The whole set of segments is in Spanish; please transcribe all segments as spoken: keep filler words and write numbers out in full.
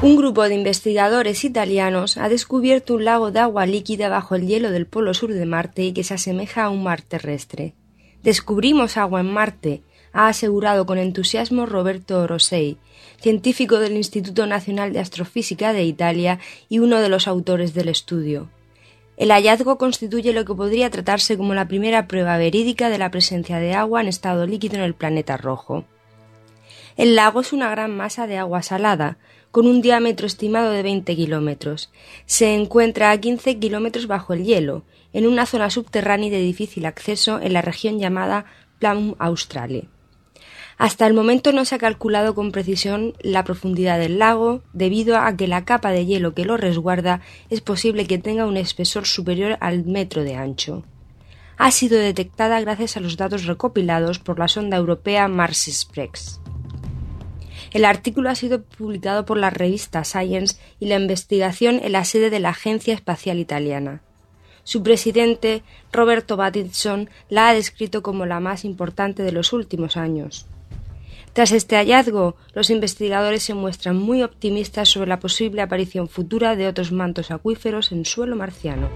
Un grupo de investigadores italianos ha descubierto un lago de agua líquida bajo el hielo del polo sur de Marte y que se asemeja a un mar terrestre. «Descubrimos agua en Marte», ha asegurado con entusiasmo Roberto Orosei, científico del Instituto Nacional de Astrofísica de Italia y uno de los autores del estudio. El hallazgo constituye lo que podría tratarse como la primera prueba verídica de la presencia de agua en estado líquido en el planeta rojo. El lago es una gran masa de agua salada, con un diámetro estimado de veinte kilómetros. Se encuentra a quince kilómetros bajo el hielo, en una zona subterránea de difícil acceso en la región llamada Planum Australe. Hasta el momento no se ha calculado con precisión la profundidad del lago, debido a que la capa de hielo que lo resguarda es posible que tenga un espesor superior al metro de ancho. Ha sido detectada gracias a los datos recopilados por la sonda europea Mars Express. El artículo ha sido publicado por la revista Science y la investigación en la sede de la Agencia Espacial Italiana. Su presidente, Roberto Battistoni, la ha descrito como la más importante de los últimos años. Tras este hallazgo, los investigadores se muestran muy optimistas sobre la posible aparición futura de otros mantos acuíferos en suelo marciano.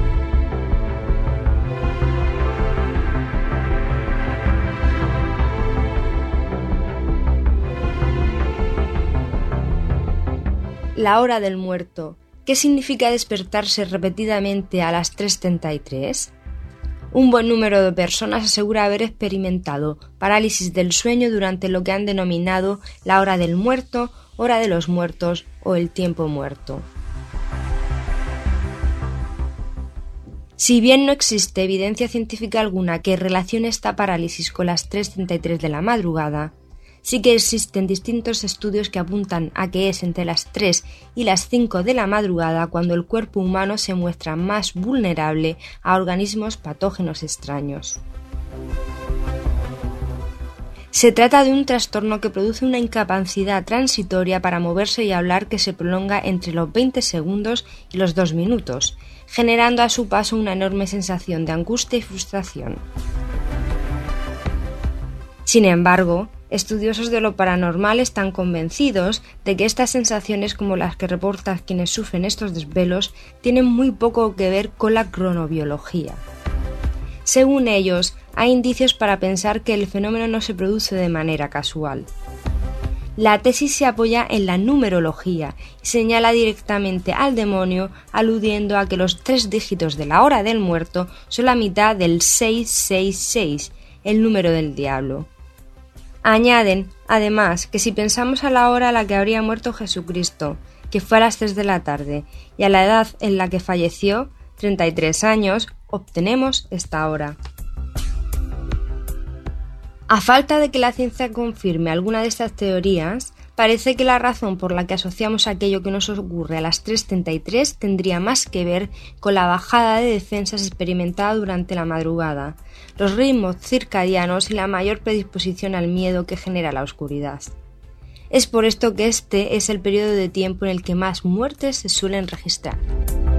La hora del muerto. ¿Qué significa despertarse repetidamente a las tres treinta y tres? Un buen número de personas asegura haber experimentado parálisis del sueño durante lo que han denominado la hora del muerto, hora de los muertos o el tiempo muerto. Si bien no existe evidencia científica alguna que relacione esta parálisis con las tres treinta y tres de la madrugada, sí que existen distintos estudios que apuntan a que es entre las tres y las cinco de la madrugada cuando el cuerpo humano se muestra más vulnerable a organismos patógenos extraños. Se trata de un trastorno que produce una incapacidad transitoria para moverse y hablar que se prolonga entre los veinte segundos y los dos minutos, generando a su paso una enorme sensación de angustia y frustración. Sin embargo, estudiosos de lo paranormal están convencidos de que estas sensaciones, como las que reportan quienes sufren estos desvelos, tienen muy poco que ver con la cronobiología. Según ellos, hay indicios para pensar que el fenómeno no se produce de manera casual. La tesis se apoya en la numerología y señala directamente al demonio, aludiendo a que los tres dígitos de la hora del muerto son la mitad del seiscientos sesenta y seis, el número del diablo. Añaden, además, que si pensamos a la hora a la que habría muerto Jesucristo, que fue a las tres de la tarde, y a la edad en la que falleció, treinta y tres años, obtenemos esta hora. A falta de que la ciencia confirme alguna de estas teorías, parece que la razón por la que asociamos aquello que nos ocurre a las tres treinta y tres tendría más que ver con la bajada de defensas experimentada durante la madrugada, los ritmos circadianos y la mayor predisposición al miedo que genera la oscuridad. Es por esto que este es el periodo de tiempo en el que más muertes se suelen registrar.